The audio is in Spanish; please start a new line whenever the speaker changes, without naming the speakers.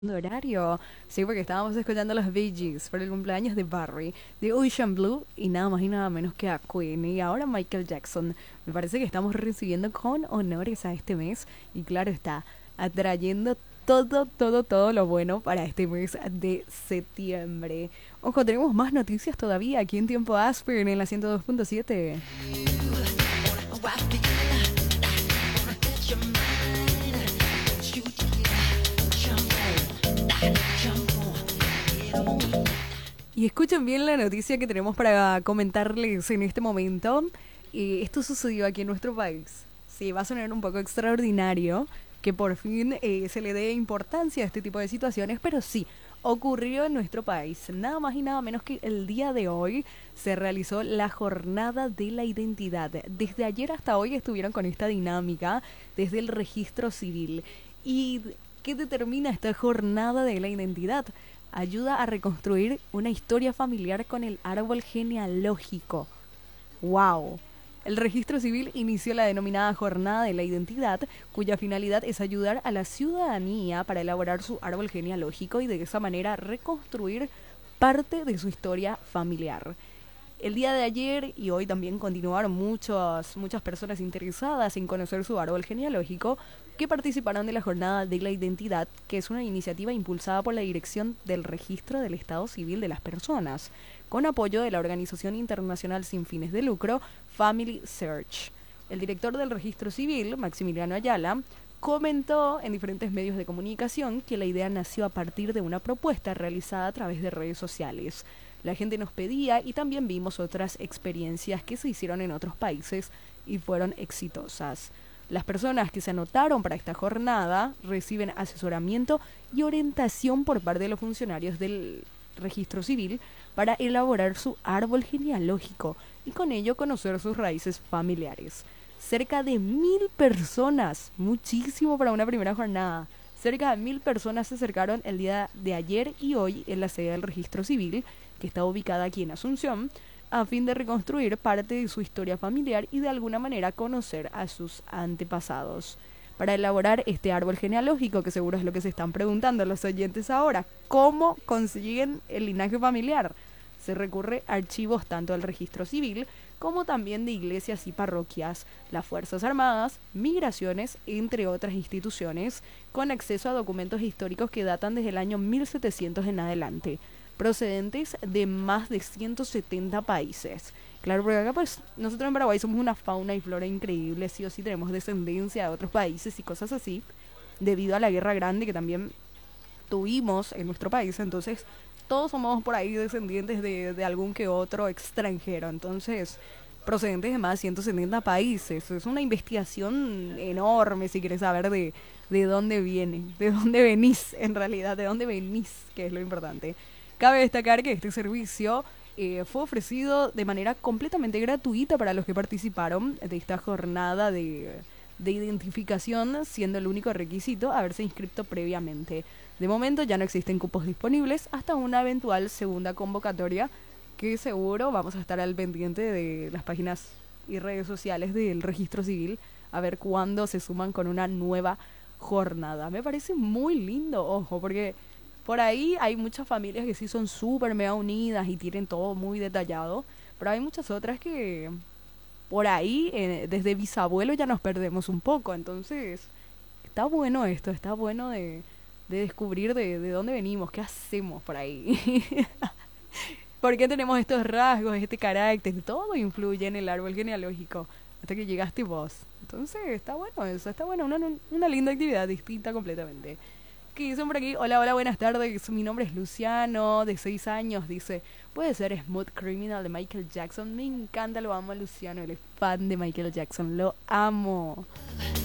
de horario. Sí, porque estábamos escuchando los Bee Gees por el cumpleaños de Barry, de Ocean Blue y nada más y nada menos que a Queen y ahora Michael Jackson. Me parece que estamos recibiendo con honores a este mes y claro está, atrayendo todo lo bueno para este mes de septiembre. Ojo, tenemos más noticias todavía aquí en Tiempo Aspen en la 102.7. Y escuchen bien la noticia que tenemos para comentarles en este momento. Esto sucedió aquí en nuestro país. Sí, va a sonar un poco extraordinario que por fin se le dé importancia a este tipo de situaciones, pero sí, ocurrió en nuestro país. Nada más y nada menos que el día de hoy se realizó la jornada de la identidad. Desde ayer hasta hoy estuvieron con esta dinámica desde el registro civil. ¿Y qué determina esta jornada de la identidad? Ayuda a reconstruir una historia familiar con el árbol genealógico. ¡Wow! El registro civil inició la denominada Jornada de la Identidad, cuya finalidad es ayudar a la ciudadanía para elaborar su árbol genealógico y de esa manera reconstruir parte de su historia familiar. El día de ayer y hoy también continuaron muchas personas interesadas en conocer su árbol genealógico que participaron de la Jornada de la Identidad, que es una iniciativa impulsada por la Dirección del Registro del Estado Civil de las Personas, con apoyo de la organización internacional sin fines de lucro Family Search. El director del Registro Civil, Maximiliano Ayala, comentó en diferentes medios de comunicación que la idea nació a partir de una propuesta realizada a través de redes sociales. La gente nos pedía y también vimos otras experiencias que se hicieron en otros países y fueron exitosas. Las personas que se anotaron para esta jornada reciben asesoramiento y orientación por parte de los funcionarios del registro civil para elaborar su árbol genealógico y con ello conocer sus raíces familiares. Cerca de 1.000 personas, muchísimo para una primera jornada. Cerca de 1.000 personas se acercaron el día de ayer y hoy en la sede del registro civil, que está ubicada aquí en Asunción, a fin de reconstruir parte de su historia familiar y de alguna manera conocer a sus antepasados. Para elaborar este árbol genealógico, que seguro es lo que se están preguntando los oyentes ahora, ¿cómo consiguen el linaje familiar? Se recurre a archivos tanto del registro civil como también de iglesias y parroquias, las Fuerzas Armadas, migraciones, entre otras instituciones, con acceso a documentos históricos que datan desde el año 1700 en adelante, procedentes de más de 170 países. Claro, porque acá pues nosotros en Paraguay somos una fauna y flora increíble, sí o sí tenemos descendencia de otros países y cosas así, debido a la guerra grande que también tuvimos en nuestro país, entonces todos somos por ahí descendientes de algún que otro extranjero, entonces procedentes de más de 170 países. Es una investigación enorme si quieres saber de dónde viene, de dónde venís en realidad, de dónde venís, que es lo importante. Cabe destacar que este servicio fue ofrecido de manera completamente gratuita para los que participaron de esta jornada de identificación, siendo el único requisito haberse inscrito previamente. De momento ya no existen cupos disponibles hasta una eventual segunda convocatoria que seguro vamos a estar al pendiente de las páginas y redes sociales del registro civil a ver cuándo se suman con una nueva jornada. Me parece muy lindo, ojo, porque por ahí hay muchas familias que sí son súper mega unidas y tienen todo muy detallado, pero hay muchas otras que por ahí desde bisabuelo ya nos perdemos un poco, entonces está bueno esto, está bueno de descubrir de dónde venimos, qué hacemos por ahí. ¿Por qué tenemos estos rasgos, este carácter? Todo influye en el árbol genealógico hasta que llegaste vos. Entonces, está bueno eso, está bueno, una linda actividad, distinta completamente. ¿Qué dicen por aquí? Hola, hola, buenas tardes. Mi nombre es Luciano, de 6 años. Dice, ¿puede ser Smooth Criminal de Michael Jackson? Me encanta, lo amo a Luciano, él es fan de Michael Jackson, lo amo.